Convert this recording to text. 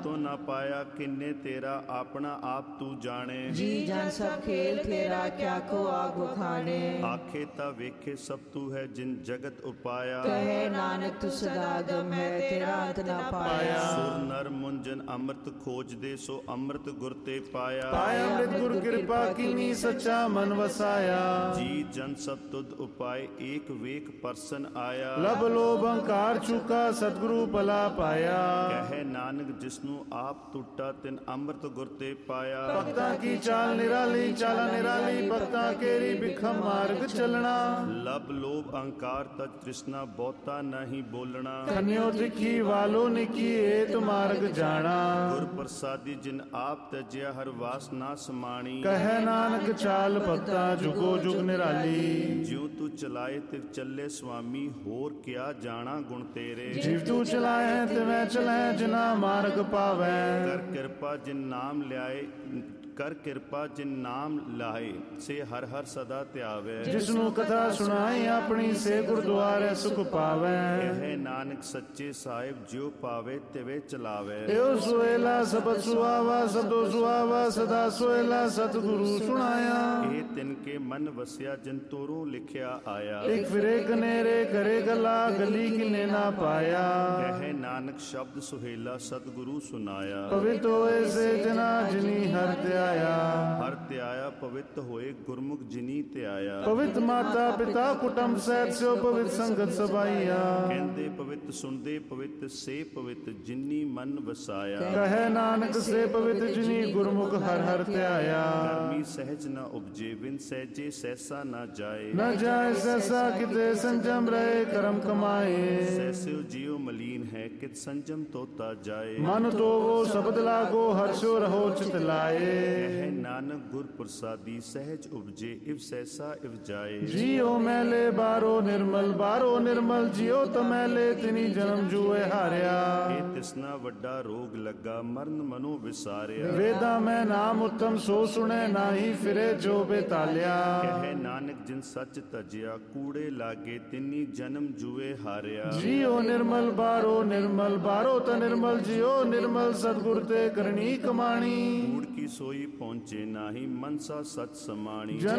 तो ना पाया किन्ने तेरा अपना आप तू जाने। जी जन सब खेल तेरा क्या को आग बखाने। आखे ता वेखे सब तू है जिन जगत उपाया। कहे नानक तू सदा गम है तेरा अंत ना पाया। सुर नर मुंजन अमृत खोज दे सो अमृत गुर ते पाया। पाया अमृत गुर कृपा कीनी सच्चा मन वसाया। जी जन सब तुद उपाय एक वेक परसन आया। लब लोभ अंकार चुका सतगुरु भला पाया। कहे नानक जिसनु आप टूटा तिन अमृत गुर ते पाया। भक्ता की चाल निराली चाला निराली भक्ता केरी बिखम मार्ग चलना। लब लोभ अहंकार तज तृष्णा बहुता नहीं बोलना। कन्यो तिखी वालो निकी एत मार्ग जाना। गुर प्रसादी जिन आप तजया हर वासना समाणी। कहे नानक चाल भक्ता जुगो जुग निराली। ज्यों तू चलाए तिव चले स्वामी होर क्या जाना गुण तेरे। जीव तू चलाए तिवै चलै जिना मार्ग पावै। कर कृपा जिन नाम ल्याए कर कृपा जिन नाम लाए से हर हर सदा त्यावे। जिसनु कथा सुनाई अपनी से गुरुद्वारे सुख पावै। कहे नानक सच्चे साहिब ज्यो पावे तिवे चलावे। यो सोएला सबद सुहावा सदो सुहावा सदा सोएला सतगुरु सुनाया। ए तिनके मन वसिया जिन तोरों लिखिया आया। एक फिरे कनेरे करे गला गली किने ना पाया। कहे नानक शब्द सुहेला सतगुरु सुनाया। पवित्र होए से जना जिनी हर त्याया। हर त्याया पवित्र होए गुरमुख जिनी त्याया। पवित्र माता पिता कुटुंब सहित सो पवित्र संगत सभाइया। कहते पवित्र सुनते पवित्र से पवित्र जिनी मन वसाया। कहे नानक से पवित्र जिनी गुरमुख हर हर त्याया। गर्मी सहज न उपजे बिन सहजे सहसा न जाए। न जाए सहसा किते संजम रहे कर्म कमाए। सहस्यो जियो मलीन है कित संजम तोता जाए। मन तो वो शब्द लागो हर्षो रहो चित लाए। कहे नानक गुर प्रसादी सहज उपजे इव सहसा इव जाए। जियो मैले बारो निर्मल जियो तो मैले तिनी जन्म जुए हारिया। ए तिसना वड्डा रोग लगा मरण मनो विसारिया। वेदा में नाम उत्तम सो सुने नाही फिरे जो बेतालिया। कहे नानक जिन सच तजिया कूड़े लागे तिनी जन्म जुए हारिया। जियो निर्मल बारो तो निर्मल जियो निर्मल सतगुर ते करनी कमाणी। कूड़ की सोई पहुँचे नाही मनसा सच समाणी।